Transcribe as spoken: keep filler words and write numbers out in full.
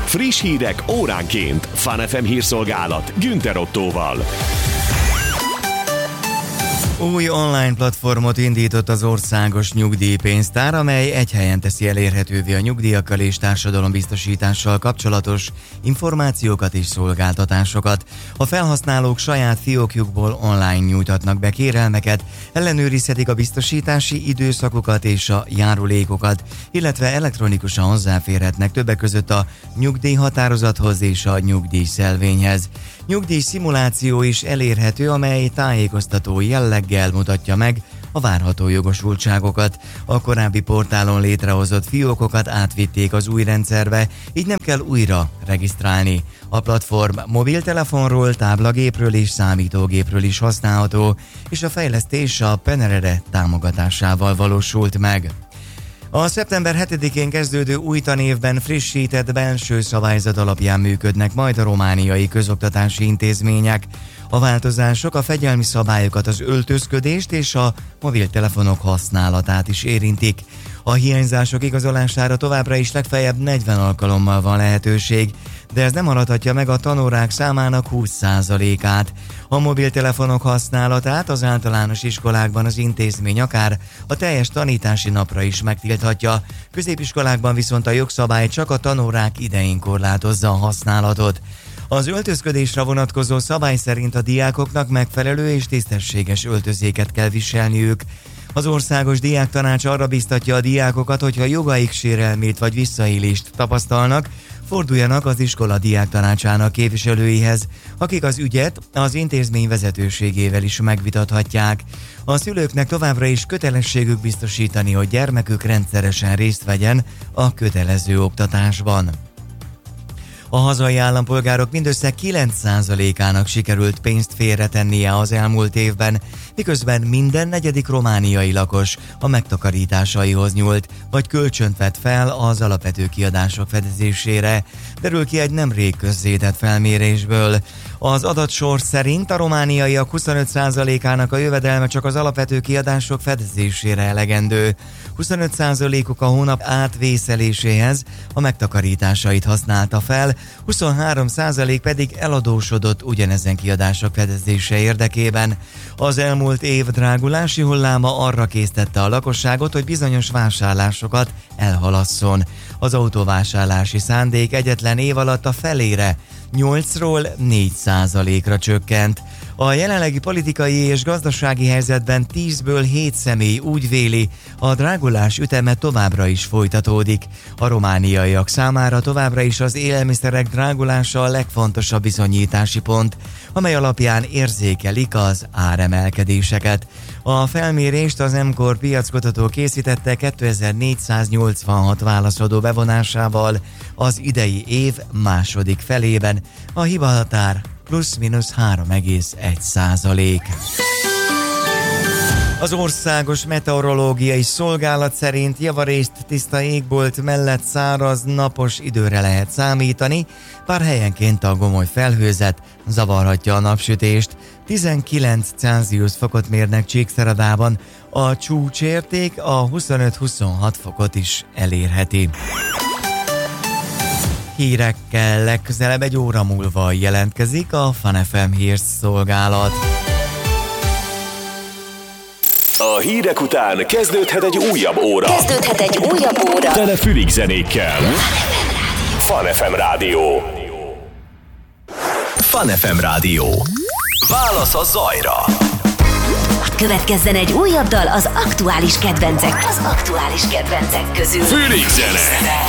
Friss hírek óránként. Fun ef em hírszolgálat Günther Ottóval. Új online platformot indított az Országos Nyugdíjpénztár, amely egy helyen teszi elérhetővé a nyugdíjakkal és társadalombiztosítással kapcsolatos információkat és szolgáltatásokat. A felhasználók saját fiókjukból online nyújthatnak be kérelmeket, ellenőrizhetik a biztosítási időszakokat és a járulékokat, illetve elektronikusan hozzáférhetnek többek között a nyugdíjhatározathoz és a nyugdíjszelvényhez. Nyugdíj szimuláció is elérhető, amely tájékoztató jelleggel mutatja meg a várható jogosultságokat. A korábbi portálon létrehozott fiókokat átvitték az új rendszerbe, így nem kell újra regisztrálni. A platform mobiltelefonról, táblagépről és számítógépről is használható, és a fejlesztés a Penerede támogatásával valósult meg. A szeptember hetedikén kezdődő új tanévben frissített belső szabályzat alapján működnek majd a romániai közoktatási intézmények. A változások a fegyelmi szabályokat, az öltözködést és a mobiltelefonok használatát is érintik. A hiányzások igazolására továbbra is legfeljebb negyven alkalommal van lehetőség, de ez nem haladhatja meg a tanórák számának húsz százalékát. A mobiltelefonok használatát az általános iskolákban az intézmény akár a teljes tanítási napra is megtilthatja, középiskolákban viszont a jogszabály csak a tanórák idején korlátozza a használatot. Az öltözködésre vonatkozó szabály szerint a diákoknak megfelelő és tisztességes öltözéket kell viselniük. Az Országos Diáktanács arra biztatja a diákokat, hogyha jogaik sérelmét vagy visszaélést tapasztalnak, forduljanak az iskola diáktanácsának képviselőihez, akik az ügyet az intézmény vezetőségével is megvitathatják. A szülőknek továbbra is kötelességük biztosítani, hogy gyermekük rendszeresen részt vegyen a kötelező oktatásban. A hazai állampolgárok mindössze kilenc százalékának sikerült pénzt félretennie az elmúlt évben, miközben minden negyedik romániai lakos a megtakarításaihoz nyúlt, vagy kölcsönt vett fel az alapvető kiadások fedezésére, derül ki egy nemrég közzétett felmérésből. Az adatsor szerint a romániaiak huszonöt százalékának a jövedelme csak az alapvető kiadások fedezésére elegendő. huszonöt százalékuk a hónap átvészeléséhez a megtakarításait használta fel, huszonhárom százalék pedig eladósodott ugyanezen kiadások fedezése érdekében. Az elmúlt év drágulási hulláma arra késztette a lakosságot, hogy bizonyos vásárlásokat elhalasszon. Az autóvásárlási szándék egyetlen év alatt a felére, nyolcról négy százalékra csökkent. A jelenlegi politikai és gazdasági helyzetben tízből hét személy úgy véli, a drágulás üteme továbbra is folytatódik. A romániaiak számára továbbra is az élelmiszerek drágulása a legfontosabb bizonyítási pont, amely alapján érzékelik az áremelkedéseket. A felmérést az em-kor piackutató készítette kétezer-négyszáznyolcvanhat válaszadó bevonásával az idei év második felében. A hibahatár plusz-minusz három egész egy százalék. Az Országos Meteorológiai Szolgálat szerint javarészt tiszta égbolt mellett száraz, napos időre lehet számítani, bár helyenként a gomoly felhőzet zavarhatja a napsütést. tizenkilenc Celsius fokot mérnek Csíkszeredában, a csúcsérték a huszonöt-huszonhat fokot is elérheti. Hírekkel legközelebb egy óra múlva jelentkezik a Fun ef em hírszolgálat. A hírek után kezdődhet egy újabb óra. Kezdődhet egy újabb óra. Tele fülig zenékkel. Fun ef em Rádió. Fun ef em Rádió. Válasz a zajra. Következzen egy újabb dal az aktuális kedvencek. Az aktuális kedvencek közül. Fülig zene.